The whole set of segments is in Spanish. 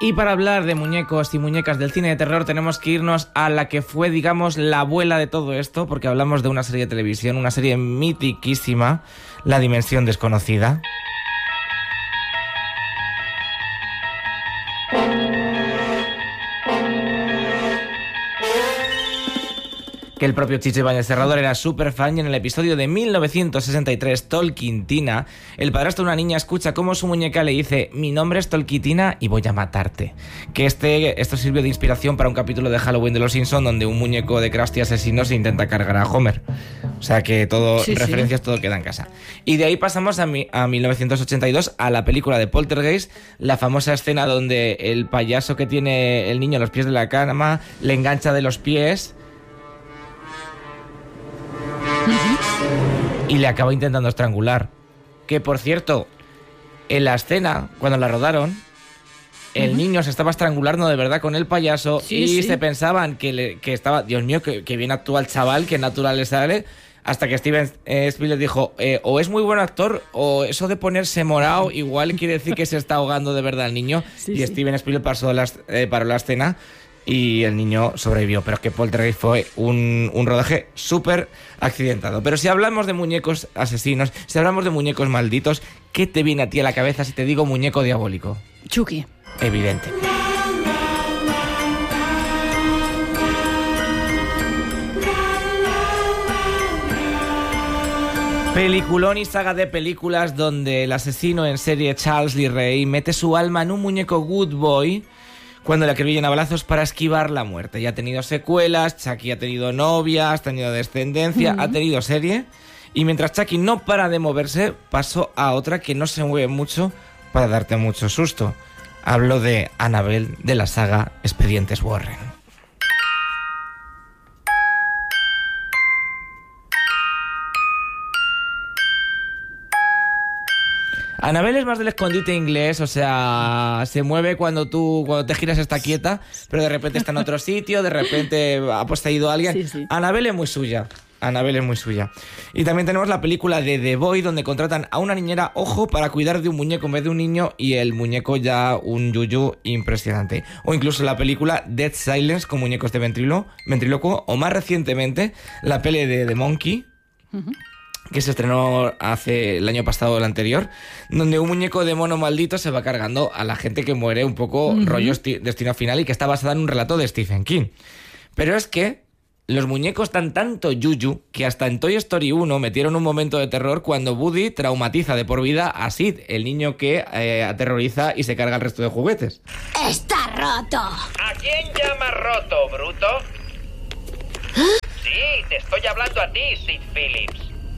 Y para hablar de muñecos y muñecas del cine de terror tenemos que irnos a la que fue, digamos, la abuela de todo esto, porque hablamos de una serie de televisión, una serie mitiquísima, La Dimensión Desconocida. Que el propio Chicho Ibáñez Serrador era súper fan, y en el episodio de 1963, Tolquintina, el padrastro de una niña escucha cómo su muñeca le dice: mi nombre es Tolquitina y voy a matarte. Que esto sirvió de inspiración para un capítulo de Halloween de Los Simpson donde un muñeco de Krusty asesino se intenta cargar a Homer. O sea que todo, sí, referencias, sí. Todo queda en casa. Y de ahí pasamos a 1982, a la película de Poltergeist, la famosa escena donde el payaso que tiene el niño a los pies de la cama le engancha de los pies y le acaba intentando estrangular. Que, por cierto, en la escena, cuando la rodaron, el niño se estaba estrangulando de verdad con el payaso, y se pensaban que estaba... Dios mío, que bien actúa el chaval, que natural le sale, hasta que Steven Spielberg dijo, o es muy buen actor, o eso de ponerse morado igual quiere decir que se está ahogando de verdad el niño. Steven Spielberg paró la escena y el niño sobrevivió. Pero es que Poltergeist fue un rodaje súper accidentado. Pero si hablamos de muñecos asesinos, si hablamos de muñecos malditos, ¿qué te viene a ti a la cabeza si te digo muñeco diabólico? Chucky. Evidente. Peliculón y saga de películas donde el asesino en serie Charles Lee Ray mete su alma en un muñeco good boy cuando le acribillan a balazos para esquivar la muerte. Ya ha tenido secuelas, Chucky ha tenido novias, ha tenido descendencia, ha tenido serie. Y mientras Chucky no para de moverse, pasó a otra que no se mueve mucho para darte mucho susto. Hablo de Annabelle, de la saga Expedientes Warren. Annabelle es más del escondite inglés, o sea, se mueve cuando te giras está quieta, pero de repente está en otro sitio, de repente ha poseído a alguien. Sí. Annabelle es muy suya. Y también tenemos la película de The Boy, donde contratan a una niñera, ojo, para cuidar de un muñeco en vez de un niño, y el muñeco ya un yuyu impresionante. O incluso la película Dead Silence con muñecos de ventrílocuo, o más recientemente la peli de The Monkey, que se estrenó hace el año pasado o el anterior, donde un muñeco de mono maldito se va cargando a la gente que muere, un poco rollo Destino Final, y que está basada en un relato de Stephen King. Pero es que los muñecos dan tanto yuyu que hasta en Toy Story 1 metieron un momento de terror cuando Woody traumatiza de por vida a Sid, el niño que aterroriza y se carga el resto de juguetes. ¡Está roto! ¿A quién llamas roto, bruto? Sí, te estoy hablando a ti, Sid Phillips.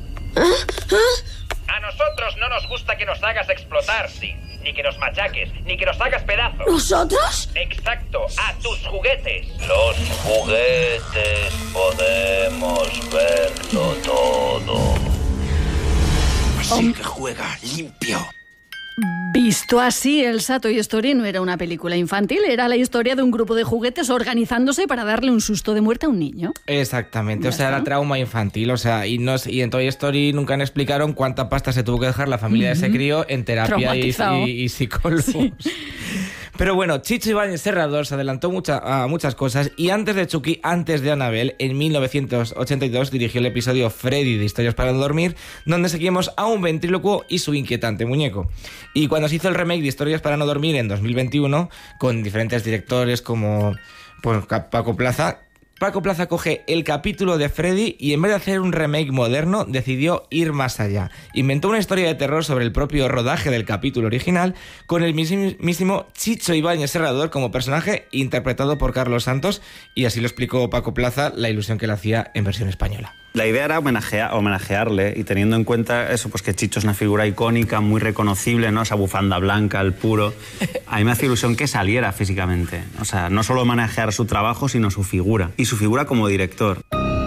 A nosotros no nos gusta que nos hagas explotar, Sid. Ni que nos machaques, ni que nos hagas pedazos. ¿Nosotros? Exacto, a tus juguetes. Los juguetes podemos verlo todo. Así que juega limpio. Visto así, Elsa, Toy Story no era una película infantil, era la historia de un grupo de juguetes organizándose para darle un susto de muerte a un niño. Exactamente, o sea, era trauma infantil, o sea, y en Toy Story nunca nos explicaron cuánta pasta se tuvo que dejar la familia de ese crío en terapia y psicólogos. Sí. Pero bueno, Chicho Ibáñez Serrador se adelantó a muchas cosas, y antes de Chucky, antes de Annabelle, en 1982 dirigió el episodio Freddy de Historias para no dormir, donde seguimos a un ventrílocuo y su inquietante muñeco. Y cuando se hizo el remake de Historias para no dormir en 2021, con diferentes directores como Paco Plaza coge el capítulo de Freddy y en vez de hacer un remake moderno, decidió ir más allá. Inventó una historia de terror sobre el propio rodaje del capítulo original, con el mismísimo Chicho Ibáñez Serrador como personaje, interpretado por Carlos Santos, y así lo explicó Paco Plaza, la ilusión que le hacía en versión española. La idea era homenajearle, y teniendo en cuenta eso, pues que Chicho es una figura icónica, muy reconocible, ¿no? Esa bufanda blanca, el puro. A mí me hace ilusión que saliera físicamente. O sea, no solo homenajear su trabajo, sino su figura. Y su figura como director.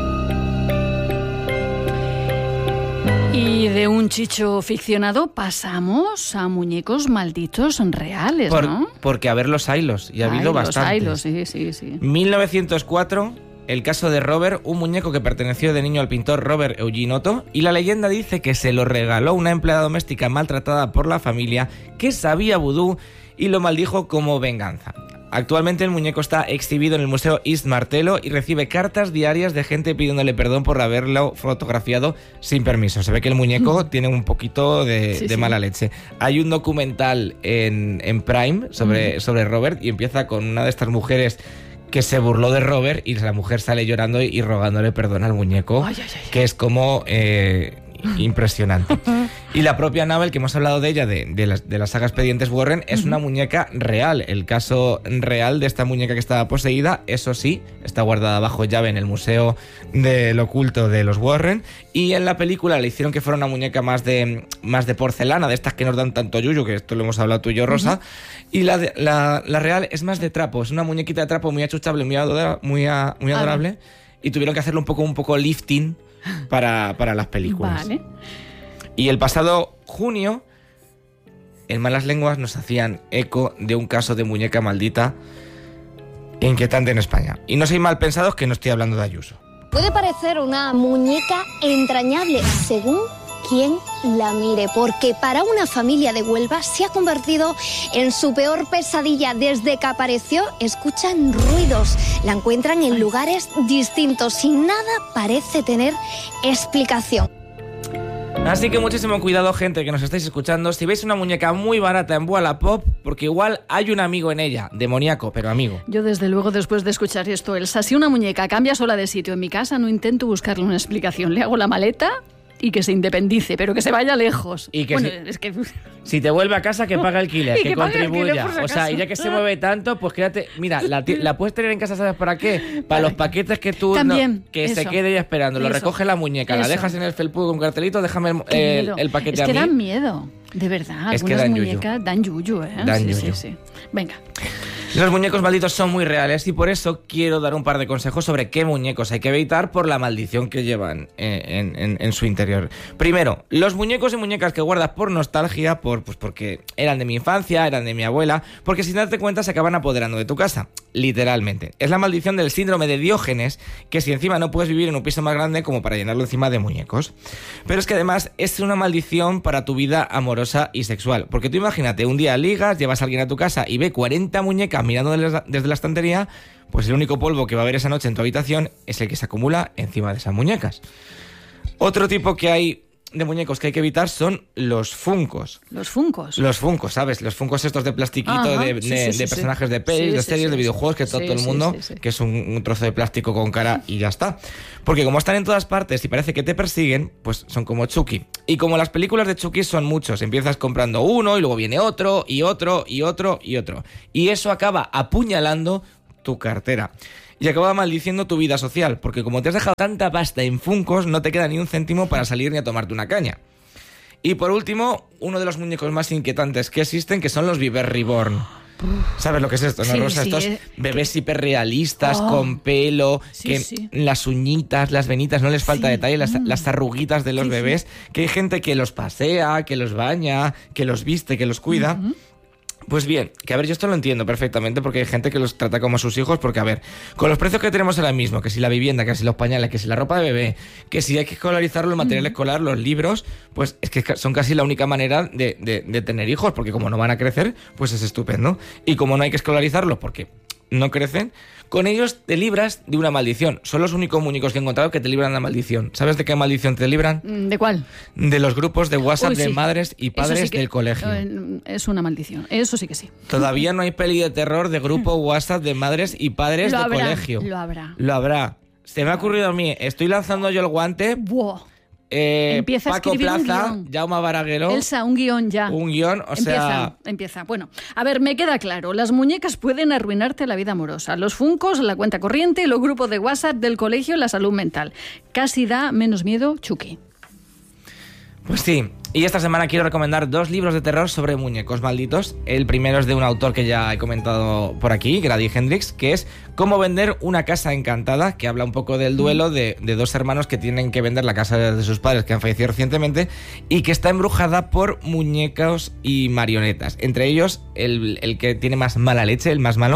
Y de un Chicho ficcionado pasamos a muñecos malditos reales, ¿no? Porque a ver los haylos, y ha habido bastantes. Los haylos, sí. 1904... el caso de Robert, un muñeco que perteneció de niño al pintor Robert Eugene Otto, y la leyenda dice que se lo regaló una empleada doméstica maltratada por la familia que sabía vudú y lo maldijo como venganza. Actualmente el muñeco está exhibido en el Museo East Martello y recibe cartas diarias de gente pidiéndole perdón por haberlo fotografiado sin permiso. Se ve que el muñeco tiene un poquito de mala leche. Hay un documental en Prime sobre Robert y empieza con una de estas mujeres que se burló de Robert y la mujer sale llorando y rogándole perdón al muñeco, que es como impresionante. Y la propia Annabelle, que hemos hablado de ella, de la saga Expedientes Warren, es una muñeca real. El caso real de esta muñeca que estaba poseída, eso sí, está guardada bajo llave en el Museo del Oculto de los Warren, y en la película le hicieron que fuera una muñeca más de porcelana, de estas que nos dan tanto yuyu, que esto lo hemos hablado tú y yo, Rosa, y la real es más de trapo, es una muñequita de trapo muy achuchable, muy adorable, y tuvieron que hacerle un poco lifting para las películas. Vale. Y el pasado junio, en Malas Lenguas nos hacían eco de un caso de muñeca maldita inquietante en España. Y no seáis mal pensados que no estoy hablando de Ayuso. Puede parecer una muñeca entrañable según quien la mire, porque para una familia de Huelva se ha convertido en su peor pesadilla. Desde que apareció, escuchan ruidos, la encuentran en lugares distintos y nada parece tener explicación. Así que muchísimo cuidado, gente que nos estáis escuchando. Si veis una muñeca muy barata en Wallapop, porque igual hay un amigo en ella, demoníaco, pero amigo. Yo desde luego, después de escuchar esto, Elsa, si una muñeca cambia sola de sitio en mi casa, no intento buscarle una explicación. Le hago la maleta y que se independice, pero que se vaya lejos. Y que si te vuelve a casa, que pague alquiler, que contribuya. O sea, y ya que se mueve tanto, pues quédate. Mira, la puedes tener en casa, ¿sabes para qué? Para los paquetes que tú se quede ya esperando. Lo recoge la muñeca, la dejas en el felpudo con un cartelito, déjame el paquete a mí. Es que dan miedo, de verdad. Es algunas que muñecas dan yuyu, ¿eh? Dan yuyu. Sí. Venga. Los muñecos malditos son muy reales y por eso quiero dar un par de consejos sobre qué muñecos hay que evitar por la maldición que llevan en su interior. Primero, los muñecos y muñecas que guardas por nostalgia, porque eran de mi infancia, eran de mi abuela, porque sin darte cuenta se acaban apoderando de tu casa, literalmente. Es la maldición del síndrome de Diógenes, que si encima no puedes vivir en un piso más grande como para llenarlo encima de muñecos. Pero es que además es una maldición para tu vida amorosa y sexual, porque tú imagínate, un día ligas, llevas a alguien a tu casa y ve 40 muñecas mirando desde la estantería, pues el único polvo que va a haber esa noche en tu habitación es el que se acumula encima de esas muñecas. Otro tipo que hay de muñecos que hay que evitar son los funcos. ¿Los funcos? Los funcos, ¿sabes? Los funcos estos de plastiquito, de personajes de pelis, de series, de videojuegos, que todo el mundo, que es un trozo de plástico con cara y ya está. Porque como están en todas partes y parece que te persiguen, pues son como Chucky. Y como las películas de Chucky son muchos, empiezas comprando uno y luego viene otro y otro y otro y otro. Y eso acaba apuñalando tu cartera. Y acaba maldiciendo tu vida social, porque como te has dejado tanta pasta en funcos, no te queda ni un céntimo para salir ni a tomarte una caña. Y por último, uno de los muñecos más inquietantes que existen, que son los Bebés Reborn. ¿Sabes lo que es esto, no, Rosa? Estos bebés hiperrealistas, con pelo, las uñitas, las venitas, no les falta detalle, las arruguitas de los bebés, que hay gente que los pasea, que los baña, que los viste, que los cuida. Pues bien, que a ver, yo esto lo entiendo perfectamente porque hay gente que los trata como a sus hijos, porque a ver, con los precios que tenemos ahora mismo, que si la vivienda, que si los pañales, que si la ropa de bebé, que si hay que escolarizarlo, el material escolar, los libros, pues es que son casi la única manera de tener hijos, porque como no van a crecer, pues es estupendo. Y como no hay que escolarizarlos porque no crecen, con ellos te libras de una maldición. Son los únicos muñecos que he encontrado que te libran de la maldición. ¿Sabes de qué maldición te libran? ¿De cuál? De los grupos de WhatsApp de madres y padres del colegio. Es una maldición, eso sí que sí. Todavía no hay peli de terror de grupo WhatsApp de madres y padres de colegio. Lo habrá. Se me ha ocurrido a mí, estoy lanzando yo el guante. ¡Buah! Empieza Paco a escribir Plaza, un guión. Jaume Baraguero. Elsa, un guión ya. Un guión, Empieza. Bueno, a ver, me queda claro. Las muñecas pueden arruinarte la vida amorosa. Los funcos, la cuenta corriente, los grupos de WhatsApp del colegio, la salud mental. Casi da menos miedo Chucky. Pues sí. Y esta semana quiero recomendar 2 libros de terror sobre muñecos malditos. El primero es de un autor que ya he comentado por aquí, Grady Hendrix, que es Cómo vender una casa encantada, que habla un poco del duelo de 2 hermanos que tienen que vender la casa de sus padres, que han fallecido recientemente, y que está embrujada por muñecos y marionetas. Entre ellos, el que tiene más mala leche, el más malo,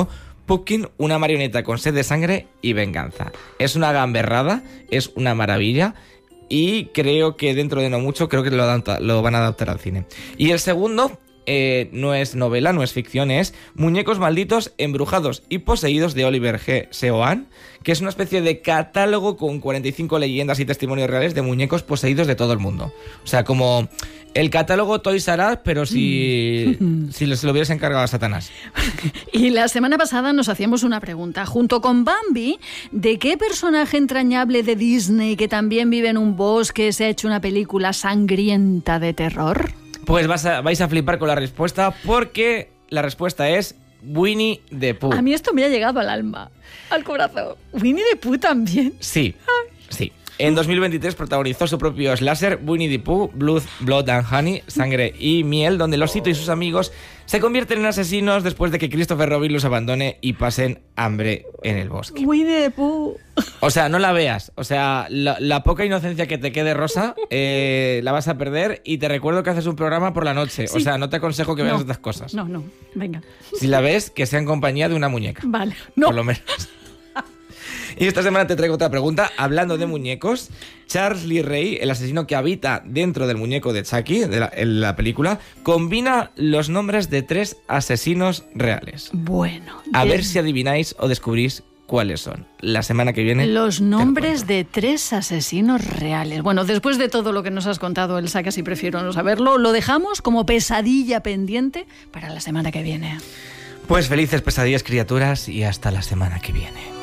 Pumpkin, una marioneta con sed de sangre y venganza. Es una gamberrada, es una maravilla y creo que dentro de no mucho creo que lo van a adaptar al cine. Y el segundo no es novela, no es ficción, es Muñecos malditos, embrujados y poseídos de Oliver G. Seoane, que es una especie de catálogo con 45 leyendas y testimonios reales de muñecos poseídos de todo el mundo. O sea, como el catálogo Toys R Us, pero si se lo hubieras encargado a Satanás. Y la semana pasada nos hacíamos una pregunta. Junto con Bambi, ¿de qué personaje entrañable de Disney que también vive en un bosque se ha hecho una película sangrienta de terror? Pues vais a flipar con la respuesta, porque la respuesta es Winnie the Pooh. A mí esto me ha llegado al alma, al corazón. ¿Winnie the Pooh también? Sí, sí. En 2023 protagonizó su propio slasher, Winnie the Pooh, Blood and Honey, Sangre y Miel, donde Losito y sus amigos se convierten en asesinos después de que Christopher Robin los abandone y pasen hambre en el bosque. Winnie the Pooh. O sea, no la veas. O sea, la poca inocencia que te quede, Rosa, la vas a perder, y te recuerdo que haces un programa por la noche. Sí. O sea, no te aconsejo que veas estas cosas. No, venga. Si la ves, que sea en compañía de una muñeca. Vale, no. Por lo menos. Y esta semana te traigo otra pregunta. Hablando de muñecos, Charles Lee Ray, el asesino que habita dentro del muñeco de Chucky, en la película, combina los nombres de 3 asesinos reales. Bueno. A ver si adivináis o descubrís cuáles son. La semana que viene... Los nombres de 3 asesinos reales. Bueno, después de todo lo que nos has contado, Elsa, casi prefiero no saberlo, lo dejamos como pesadilla pendiente para la semana que viene. Pues felices pesadillas, criaturas, y hasta la semana que viene.